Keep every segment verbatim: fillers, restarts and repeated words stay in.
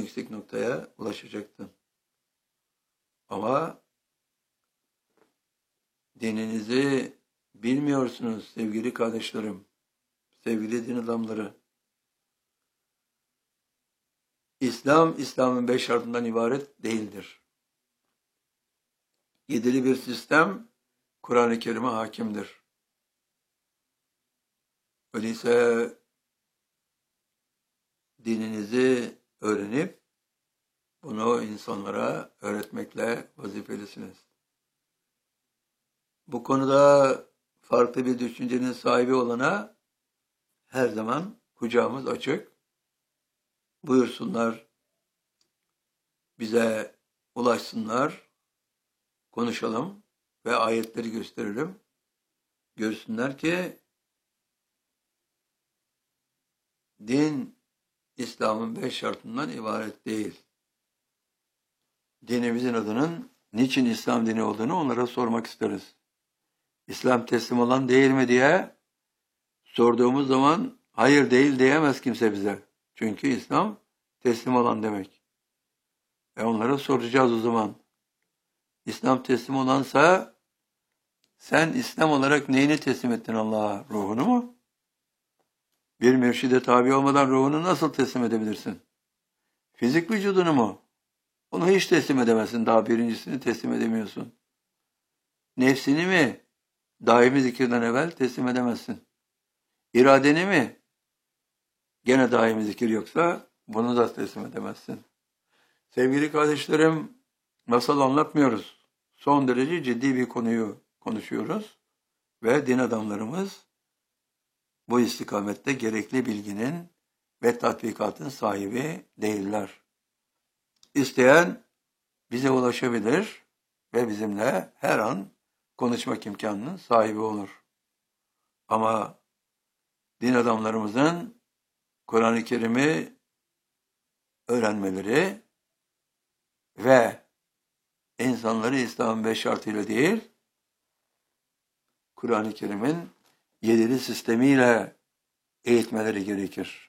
yüksek noktaya ulaşacaktın. Ama dininizi bilmiyorsunuz sevgili kardeşlerim, sevgili din adamları. İslam, İslam'ın beş şartından ibaret değildir. Yedili bir sistem Kur'an-ı Kerim'e hakimdir. Öyleyse dininizi öğrenip bunu insanlara öğretmekle vazifelisiniz. Bu konuda farklı bir düşüncenin sahibi olana her zaman kucağımız açık. Buyursunlar, bize ulaşsınlar, konuşalım ve ayetleri gösterelim. Görsünler ki din İslam'ın beş şartından ibaret değil. Dinimizin adının niçin İslam dini olduğunu onlara sormak isteriz. İslam teslim olan değil mi diye sorduğumuz zaman hayır değil diyemez kimse bize. Çünkü İslam teslim olan demek. E onlara soracağız o zaman. İslam teslim olansa sen İslam olarak neyini teslim ettin Allah'a? Ruhunu mu? Bir mürşide tabi olmadan ruhunu nasıl teslim edebilirsin? Fizik vücudunu mu? Onu hiç teslim edemezsin. Daha birincisini teslim edemiyorsun. Nefsini mi? Daimi zikirden evvel teslim edemezsin. İradeni mi? Gene daimi zikir yoksa bunu da teslim edemezsin. Sevgili kardeşlerim, masal anlatmıyoruz. Son derece ciddi bir konuyu konuşuyoruz. Ve din adamlarımız bu istikamette gerekli bilginin ve tatbikatın sahibi değiller. İsteyen bize ulaşabilir ve bizimle her an konuşmak imkanının sahibi olur. Ama din adamlarımızın Kur'an-ı Kerim'i öğrenmeleri ve insanları İslam'ın beş şartıyla değil, Kur'an-ı Kerim'in yedili sistemiyle eğitmeleri gerekir.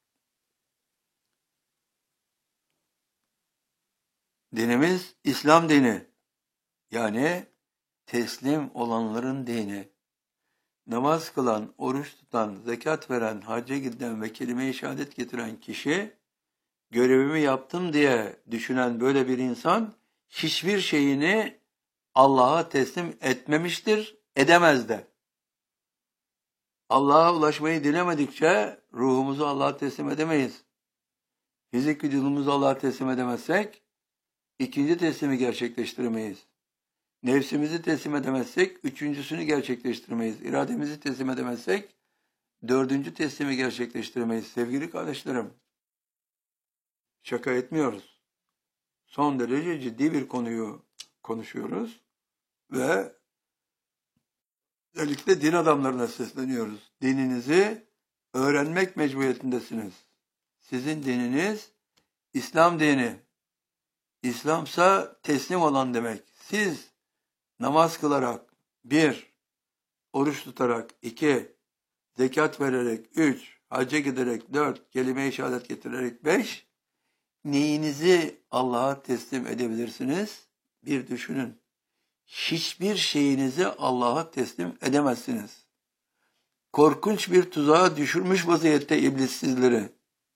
Dinimiz İslam dini, yani teslim olanların dini. Namaz kılan, oruç tutan, zekat veren, hacca giden ve kelime-i şehadet getiren kişi, görevimi yaptım diye düşünen böyle bir insan, hiçbir şeyini Allah'a teslim etmemiştir, edemez de. Allah'a ulaşmayı dilemedikçe ruhumuzu Allah'a teslim edemeyiz. Fizik vücudumuzu Allah'a teslim edemezsek, ikinci teslimi gerçekleştiremeyiz. Nefsimizi teslim edemezsek, üçüncüsünü gerçekleştiremeyiz. İrademizi teslim edemezsek, dördüncü teslimi gerçekleştiremeyiz. Sevgili kardeşlerim, şaka etmiyoruz. Son derece ciddi bir konuyu konuşuyoruz ve özellikle din adamlarına sesleniyoruz. Dininizi öğrenmek mecburiyetindesiniz. Sizin dininiz İslam dini. İslamsa teslim olan demek. Siz namaz kılarak, bir, oruç tutarak, iki, zekat vererek, üç, hacca giderek, dört, kelime-i şehadet getirerek, beş, neyinizi Allah'a teslim edebilirsiniz? Bir düşünün. Hiçbir şeyinizi Allah'a teslim edemezsiniz. Korkunç bir tuzağa düşürmüş vaziyette iblis sizleri.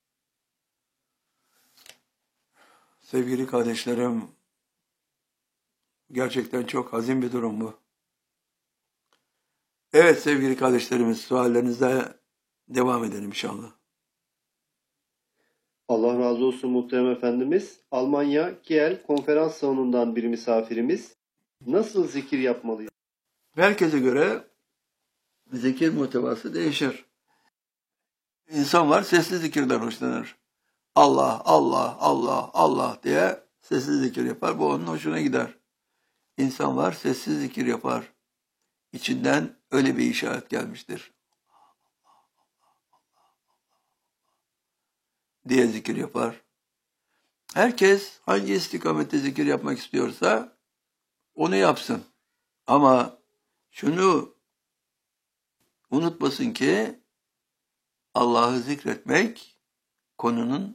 Sevgili kardeşlerim, gerçekten çok hazin bir durum bu. Evet sevgili kardeşlerimiz, suallerinize devam edelim inşallah. Allah razı olsun muhterem efendimiz. Almanya Kiel konferans salonundan bir misafirimiz. Nasıl zikir yapmalıyız? Herkese göre zikir muhtevası değişir. İnsan var sesli zikirden hoşlanır. Allah, Allah, Allah, Allah diye sessiz zikir yapar. Bu onun hoşuna gider. İnsan var sessiz zikir yapar. İçinden öyle bir işaret gelmiştir. Diye zikir yapar. Herkes hangi istikamette zikir yapmak istiyorsa onu yapsın. Ama şunu unutmasın ki Allah'ı zikretmek konunun